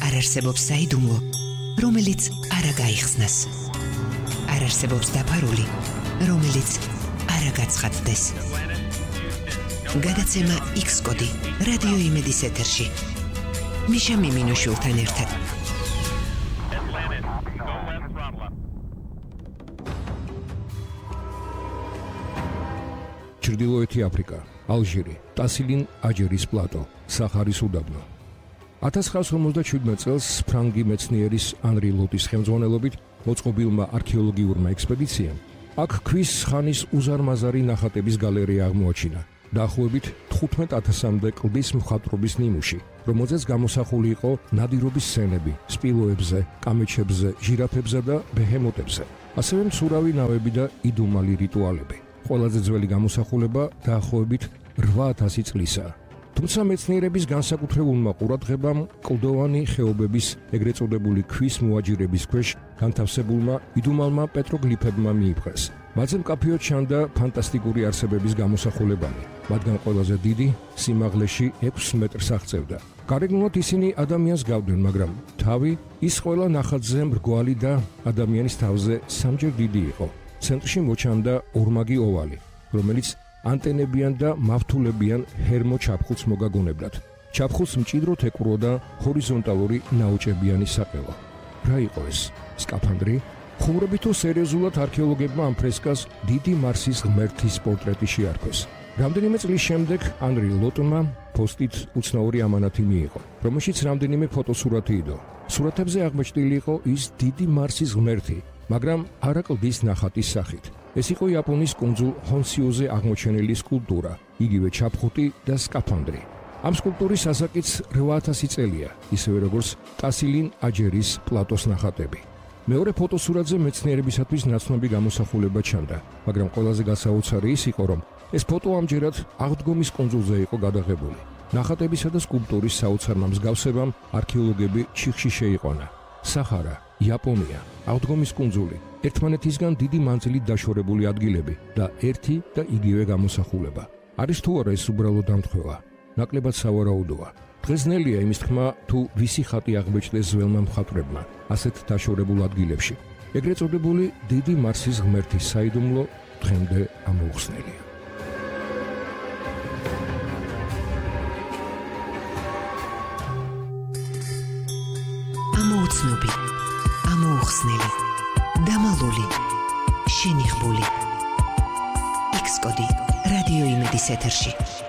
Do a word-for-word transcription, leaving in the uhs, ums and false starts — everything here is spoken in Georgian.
არ არსებობს საიდუმლო, რომელიც არ გაიხსნას. არ არსებობს დაფარული, რომელიც არ გაცხადდეს. გადაცემა X კოდი რადიო იმედის ეთერში. მიშა მიმინოშულთან ერთად. ჩრდილოეთი აფრიკა, ალჟირი, ტასილინ აჯერის პლატო, საჰარის უდაბნო. ათას ცხრაას ორმოცდაშვიდმეტ წელს ფრანგი მეცნიერის ანრი ლოტის ხელმძღვანელობით მოწყობილმა არქეოლოგიურმა ექსპედიციამ აქ ქვის ხანის უზარმაზარი ნახატების გალერეა აღმოაჩინა. დაახლოებით თხუთმეტ ათასამდე კლდის მხატვრობის ნიმუში, რომელზეც გამოსახული იყო ნადირობის სცენები სპილოებზე, კამეჩებზე, ჟირაფებზე და ბეჰემოტებზე. ასევე მცურავი ნავები და იდუმალი რიტუალები. ყველაზე ძველი გამოსახულება დაახლოებით რვა ათასი წლისაა. თუმცა მეცნიერების განსაკუთრებულმა ყურადღებამ კლდოვანი ხეობების ეგრეთ წოდებული ქვის მოაჯირების ქვეშ განთავსებულმა იდუმალმა პეტროგლიფებმა მიიპყრეს. მათზე მკაფიოდ ჩანდა ფანტასტიკური არსებების გამოსახულებანი, მათგან ყველაზე დიდი სიმაღლეში ექვს მეტრს აღწევდა. გარეგნულად ისინი ადამიანს გავდნენ, მაგრამ თავი ის ყველა ნახატზე მრგვალი და ადამიანის თავზე სამჯერ დიდი იყო. ცენტრში მოჩანდა ორმაგი ოვალი, რომელიც ანტენებიან და მავთულებიან ჰერმო ჩაფხულს მოგაგონებლად. ჩაფხულს მჭიდროდ ეკვროდა ჰორიზონტალური ნაოჭებიანი საყელო. რა იყო ეს? სკაფანდრი? ხუმრობით თუ სერიოზულად არქეოლოგებმა ამ ფრესკას დიდი მარსის ღმერთის პორტრეტი შეარქვეს. რამდენიმე წლის შემდეგ ანრი ლოტმა პოსტით უცნაური ამანათი მიიღო, რომელშიც რამდენიმე ფოტოსურათი იდო. სურათებზე აღმოჩნილი იყო ის დიდი მარსის ღმერთი, მაგრამ არა კლდის ნახატის სახით. ეს იყო იაპონიის კუნძულ ჰონსიუზე აღმოჩენილი სკულპტურა, იგივე ჩაფხუტი და სკაფანდრი. ამ სკულპტურის ასაკიც რვა ათასი წელია, ისევე როგორც ტასილინ აჯერის პლატოს ნახატები. მეორე ფოტოსურათზე მეცნიერებისათვის ნაცნობი გამოსახულება ჩანდა, მაგრამ ყველაზე გასაოცარი ის იყო, რომ ეს ფოტო ამჯერად აღდგომის კუნძულზე იყო გადაღებული. ნახატებისა და სკულპტურის საოცარმა მსგავსებამ არქეოლოგები ჩიხში შეიყვანა. საჰარა, იაპონია, აღდგომის კუნძული, ერთმანეთისგან დიდი მანძილით დაშორებული ადგილები და ერთი და იგივე გამოსახულება. არის თუ არა ეს უბრალოდ დამთხევა? ნაკლებად სავარაუდოა. დღესნელია იმის თქმა, თუ ვისი ხატი აღმოჩნდეს ძველმა მხატვრებმა ასეთ დაშორებულ ადგილებში. ეგრეთ წოდებული დიდი მარსის ღმერთის საიდუმლო დღემდე ამოუხსნელია. ამოუცნობი, ამოუხსნელი, დამალული, შენიღბული. X კოდი რადიო იმედის ეთერში.